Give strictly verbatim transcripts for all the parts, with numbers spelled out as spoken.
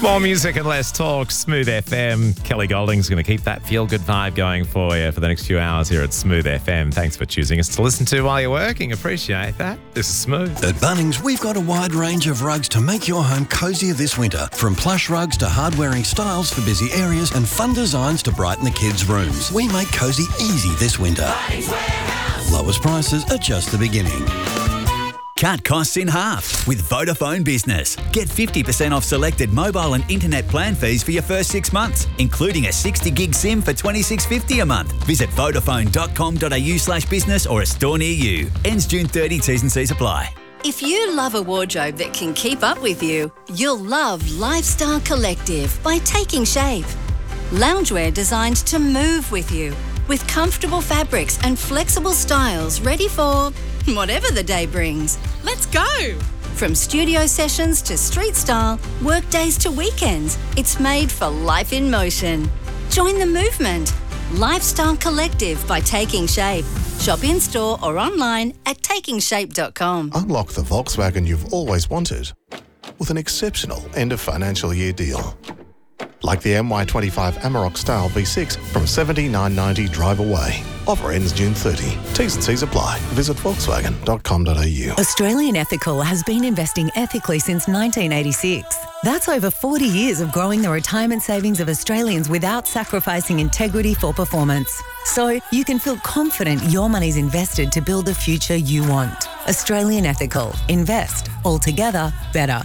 More music and less talk. Smooth F M. Kelly Golding's going to keep that feel-good vibe going for you for the next few hours here at Smooth F M. Thanks for choosing us to listen to while you're working. Appreciate that. This is Smooth. At Bunnings, we've got a wide range of rugs to make your home cosier this winter. From plush rugs to hard-wearing styles for busy areas and fun designs to brighten the kids' rooms. We make cosy easy this winter. Bunnings Warehouse. Lowest prices are just the beginning. Cut costs in half with Vodafone Business. Get fifty percent off selected mobile and internet plan fees for your first six months, including a sixty gig SIM for twenty-six fifty a month. Visit vodafone dot com dot a u slash business or a store near you. Ends June thirtieth, T's and C's apply. If you love a wardrobe that can keep up with you, you'll love Lifestyle Collective by Taking Shape. Loungewear designed to move with you, with comfortable fabrics and flexible styles ready for whatever the day brings. Let's go! From studio sessions to street style, work days to weekends, it's made for life in motion. Join the movement. Lifestyle Collective by Taking Shape. Shop in store or online at taking shape dot com. Unlock the Volkswagen you've always wanted with an exceptional end of financial year deal. Like the M Y twenty-five Amarok Style V six from seventy-nine ninety drive away. Offer ends June thirtieth. T's and C's apply. Visit volkswagen dot com dot a u. Australian Ethical has been investing ethically since nineteen eighty-six. That's over forty years of growing the retirement savings of Australians without sacrificing integrity for performance. So you can feel confident your money's invested to build the future you want. Australian Ethical. Invest. Altogether better.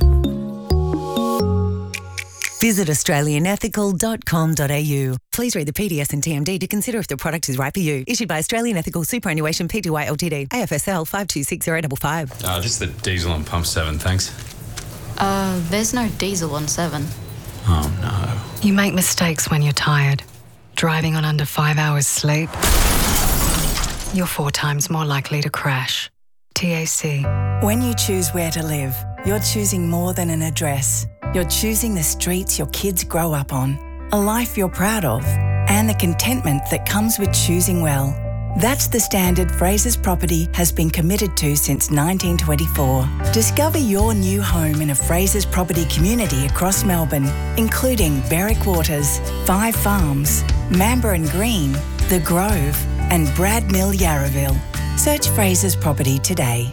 Visit australian ethical dot com dot a u. Please read the P D S and T M D to consider if the product is right for you. Issued by Australian Ethical Superannuation Pty Ltd. A F S L five two six zero five five. Uh, just the diesel on pump seven, thanks. Uh, there's no diesel on seven. Oh, no. You make mistakes when you're tired. Driving on under five hours sleep. You're four times more likely to crash. T A C. When you choose where to live, you're choosing more than an address. You're choosing the streets your kids grow up on, a life you're proud of, and the contentment that comes with choosing well. That's the standard Frasers Property has been committed to since nineteen twenty-four. Discover your new home in a Frasers Property community across Melbourne, including Berwick Waters, Five Farms, Mamba and Green, The Grove, and Brad Mill Yarraville. Search Frasers Property today.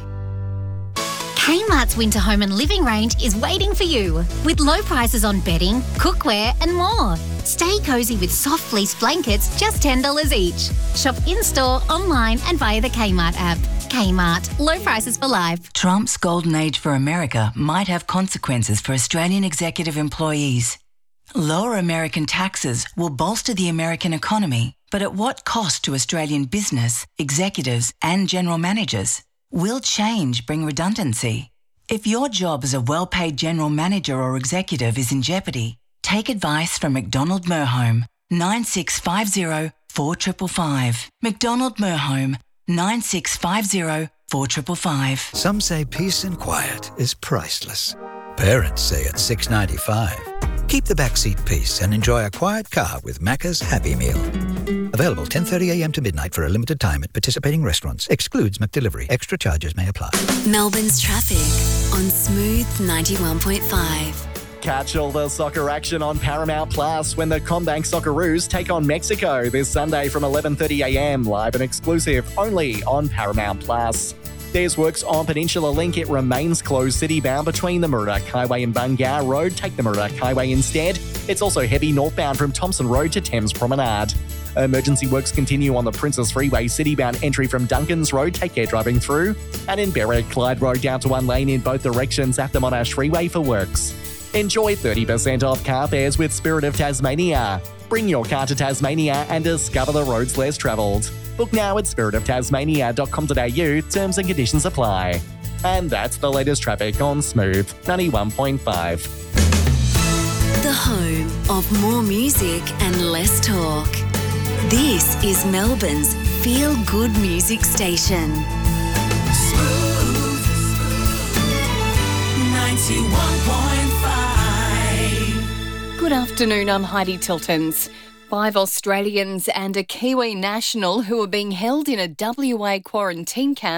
Kmart's winter home and living range is waiting for you with low prices on bedding, cookware and more. Stay cosy with soft fleece blankets, just ten dollars each. Shop in-store, online and via the Kmart app. Kmart, low prices for life. Trump's golden age for America might have consequences for Australian executive employees. Lower American taxes will bolster the American economy, but at what cost to Australian business, executives and general managers? Will change bring redundancy? If your job as a well-paid general manager or executive is in jeopardy, take advice from McDonald Merhome, nine six five zero, four five five five. McDonald Merhome, nine six five zero, four five five five. Some say peace and quiet is priceless. Parents say it's six dollars and ninety-five cents. Keep the backseat peace and enjoy a quiet car with Macca's Happy Meal. Available ten thirty a m to midnight for a limited time at participating restaurants. Excludes McDelivery. Extra charges may apply. Melbourne's traffic on Smooth ninety-one point five. Catch all the soccer action on Paramount Plus when the Combank Socceroos take on Mexico this Sunday from eleven thirty a m. Live and exclusive only on Paramount Plus. There's works on Peninsula Link. It remains closed city-bound between the Murdoch Highway and Bungar Road. Take the Murdoch Highway instead. It's also heavy northbound from Thompson Road to Thames Promenade. Emergency works continue on the Princess Freeway city-bound entry from Duncan's Road. Take care driving through. And in Berwick, Clyde Road down to one lane in both directions at the Monash Freeway for works. Enjoy thirty percent off car fares with Spirit of Tasmania. Bring your car to Tasmania and discover the roads less travelled. Book now at spirit of tasmania dot com dot a u. Terms and conditions apply. And that's the latest traffic on Smooth ninety-one point five. The home of more music and less talk. This is Melbourne's feel-good music station. Smooth ninety-one point five. Good afternoon, I'm Heidi Tiltons. Five Australians and a Kiwi national who are being held in a W A quarantine camp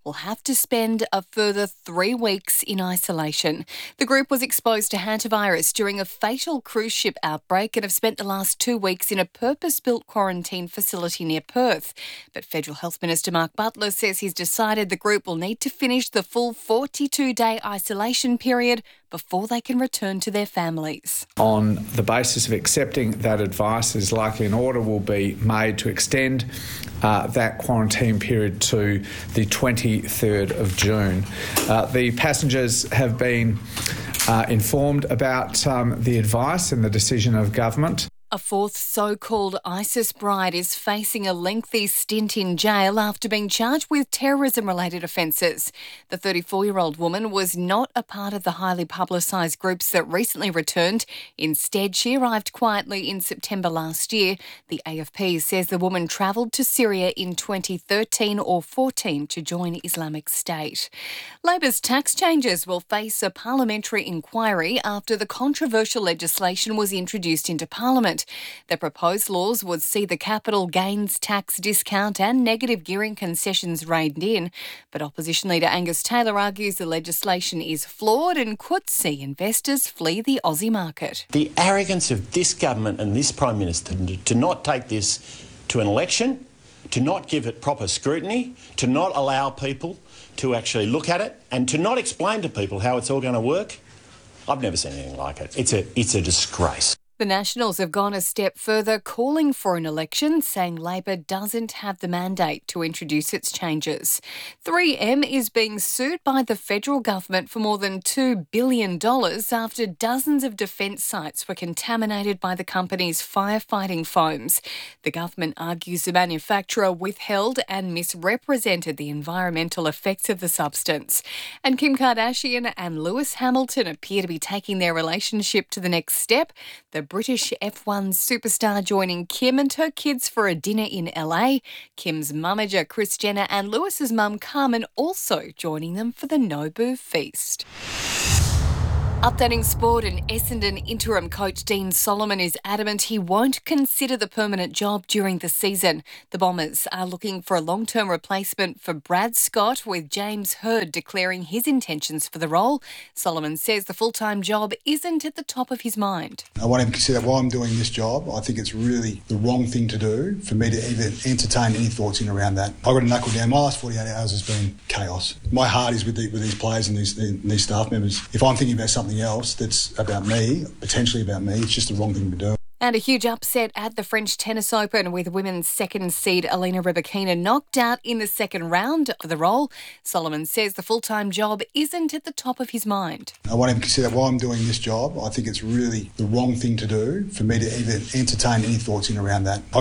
will have to spend a further three weeks in isolation. The group was exposed to hantavirus during a fatal cruise ship outbreak and have spent the last two weeks in a purpose-built quarantine facility near Perth. But Federal Health Minister Mark Butler says he's decided the group will need to finish the full forty-two day isolation period before they can return to their families. On the basis of accepting that advice, is likely an order will be made to extend uh, that quarantine period to the twenty-third of June. Uh, the passengers have been uh, informed about um, the advice and the decision of government. A fourth so-called ISIS bride is facing a lengthy stint in jail after being charged with terrorism-related offences. The thirty-four-year-old woman was not a part of the highly publicised groups that recently returned. Instead, she arrived quietly in September last year. The A F P says the woman travelled to Syria in twenty thirteen or fourteen to join Islamic State. Labor's tax changes will face a parliamentary inquiry after the controversial legislation was introduced into Parliament. The proposed laws would see the capital gains tax discount and negative gearing concessions reined in, but opposition leader Angus Taylor argues the legislation is flawed and could see investors flee the Aussie market. The arrogance of this government and this Prime Minister to not take this to an election, to not give it proper scrutiny, to not allow people to actually look at it and to not explain to people how it's all going to work, I've never seen anything like it. It's a, it's a disgrace. The Nationals have gone a step further, calling for an election, saying Labor doesn't have the mandate to introduce its changes. three M is being sued by the federal government for more than two billion dollars after dozens of defence sites were contaminated by the company's firefighting foams. The government argues the manufacturer withheld and misrepresented the environmental effects of the substance. And Kim Kardashian and Lewis Hamilton appear to be taking their relationship to the next step. The British F one superstar joining Kim and her kids for a dinner in L A. Kim's mummager Kris Jenner and Lewis's mum Carmen also joining them for the Nobu feast. Updating sport, and Essendon interim coach Dean Solomon is adamant he won't consider the permanent job during the season. The Bombers are looking for a long-term replacement for Brad Scott, with James Hird declaring his intentions for the role. Solomon says the full-time job isn't at the top of his mind. I won't even consider why I'm doing this job. I think it's really the wrong thing to do for me to even entertain any thoughts in around that. I've got to knuckle down. My last forty-eight hours has been chaos. My heart is with, the, with these players and these, and these staff members. If I'm thinking about something else that's about me, potentially about me, it's just the wrong thing to do. And a huge upset at the French Tennis Open, with women's second seed Elena Rybakina knocked out in the second round for the role. Solomon says the full-time job isn't at the top of his mind. I won't even consider why I'm doing this job. I think it's really the wrong thing to do for me to even entertain any thoughts in around that.